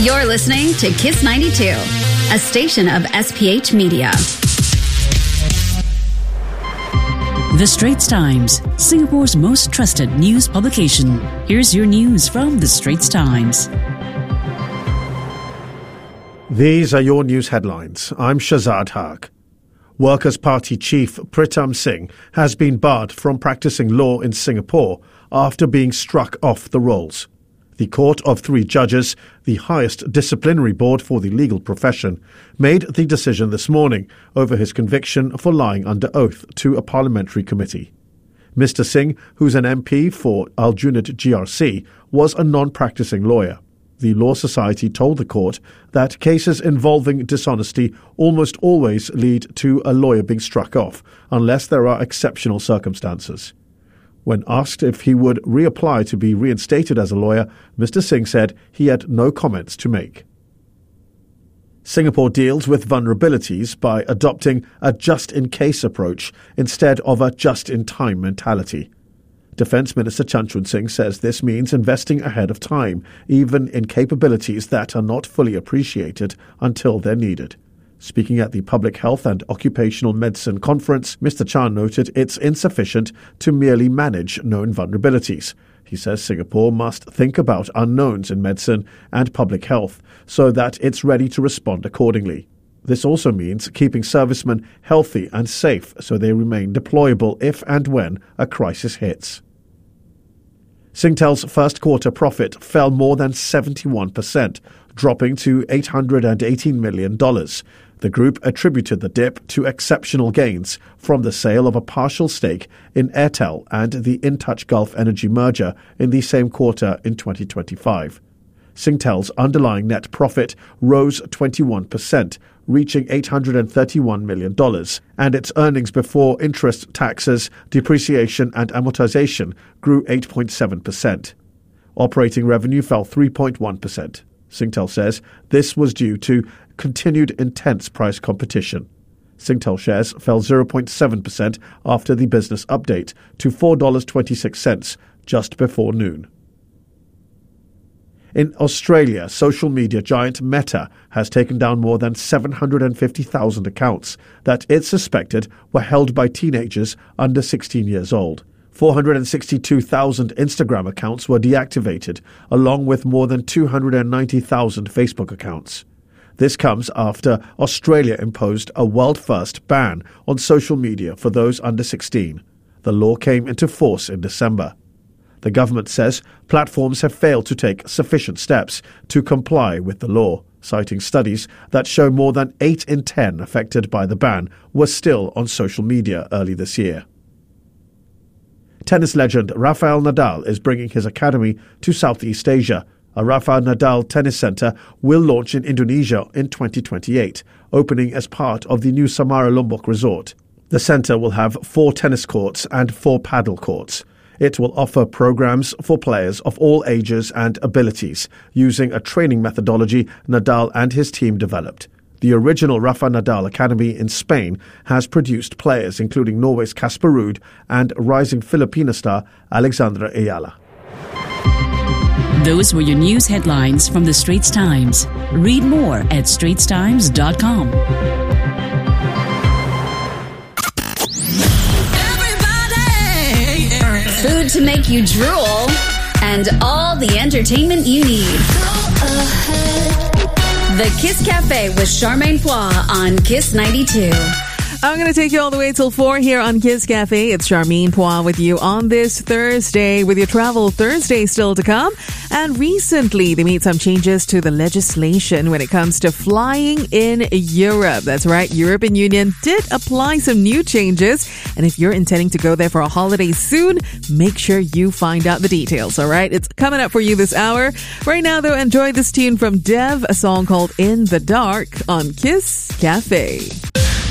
You're listening to Kiss 92, a station of SPH Media. The Straits Times, Singapore's most trusted news publication. Here's your news from The Straits Times. These are your news headlines. I'm Shazad Haq. Workers' Party chief Pritam Singh has been barred from practicing law in Singapore after being struck off the rolls. The court of 3 judges, the highest disciplinary board for the legal profession, made the decision this morning over his conviction for lying under oath to a parliamentary committee. Mr. Singh, who's an MP for Aljunied GRC, was a non-practicing lawyer. The Law Society told the court that cases involving dishonesty almost always lead to a lawyer being struck off, unless there are exceptional circumstances. When asked if he would reapply to be reinstated as a lawyer, Mr. Singh said he had no comments to make. Singapore deals with vulnerabilities by adopting a just-in-case approach instead of a just-in-time mentality. Defence Minister Chan Chun Sing says this means investing ahead of time, even in capabilities that are not fully appreciated until they're needed. Speaking at the Public Health and Occupational Medicine Conference, Mr. Chan noted it's insufficient to merely manage known vulnerabilities. He says Singapore must think about unknowns in medicine and public health so that it's ready to respond accordingly. This also means keeping servicemen healthy and safe so they remain deployable if and when a crisis hits. Singtel's first quarter profit fell more than 71%, dropping to $818 million. The group attributed the dip to exceptional gains from the sale of a partial stake in Airtel and the InTouch Gulf Energy merger in the same quarter in 2025. Singtel's underlying net profit rose 21%, reaching $831 million, and its earnings before interest, taxes, depreciation and amortization grew 8.7%. Operating revenue fell 3.1%. Singtel says this was due to continued intense price competition. Singtel shares fell 0.7% after the business update to $4.26 just before noon. In Australia, social media giant Meta has taken down more than 750,000 accounts that it suspected were held by teenagers under 16 years old. 462,000 Instagram accounts were deactivated, along with more than 290,000 Facebook accounts. This comes after Australia imposed a world-first ban on social media for those under 16. The law came into force in December. The government says platforms have failed to take sufficient steps to comply with the law, citing studies that show more than 8 in 10 affected by the ban were still on social media early this year. Tennis legend Rafael Nadal is bringing his academy to Southeast Asia. A Rafael Nadal Tennis Center will launch in Indonesia in 2028, opening as part of the new Samara Lombok resort. The center will have 4 tennis courts and 4 paddle courts. It will offer programs for players of all ages and abilities, using a training methodology Nadal and his team developed. The original Rafa Nadal Academy in Spain has produced players including Norway's Casper Ruud and rising Filipino star Alexandra Ayala. Those were your news headlines from The Straits Times. Read more at straitstimes.com. Food to make you drool, and all the entertainment you need. The Kiss Cafe with Charmaine Poix on Kiss 92. I'm going to take you all the way till 4 here on Kiss Cafe. It's Charmaine Poix with you on this Thursday with your Travel Thursday still to come. And recently, they made some changes to the legislation when it comes to flying in Europe. That's right, European Union did apply some new changes. And if you're intending to go there for a holiday soon, make sure you find out the details, all right? It's coming up for you this hour. Right now, though, enjoy this tune from Dev, a song called In the Dark on Kiss Cafe.